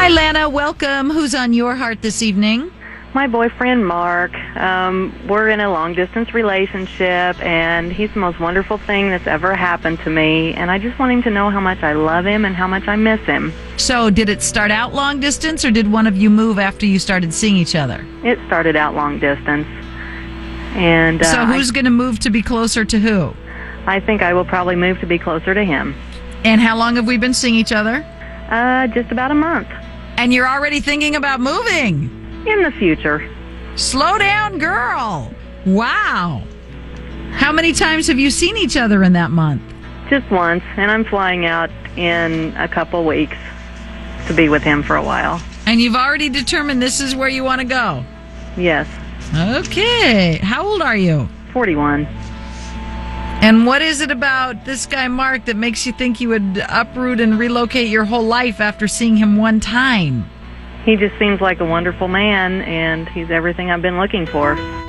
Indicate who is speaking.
Speaker 1: Hi, Lana. Welcome. Who's on your heart this evening?
Speaker 2: My boyfriend, Mark. We're in a long-distance relationship, and he's the most wonderful thing that's ever happened to me, and I just want him to know how much I love him and how much I miss him.
Speaker 1: So did it start out long distance, or did one of you move after you started seeing each other?
Speaker 2: It started out long distance. And
Speaker 1: so who's going to move to be closer to who?
Speaker 2: I think I will probably move to be closer to him.
Speaker 1: And how long have we been seeing each other?
Speaker 2: Just about a month.
Speaker 1: And you're already thinking about moving?
Speaker 2: In the future.
Speaker 1: Slow down, girl. Wow. How many times have you seen each other in that month?
Speaker 2: Just once, and I'm flying out in a couple weeks to be with him for a while.
Speaker 1: And you've already determined this is where you want to go?
Speaker 2: Yes.
Speaker 1: Okay. How old are you?
Speaker 2: 41.
Speaker 1: And what is it about this guy, Mark, that makes you think you would uproot and relocate your whole life after seeing him one time?
Speaker 2: He just seems like a wonderful man, and he's everything I've been looking for.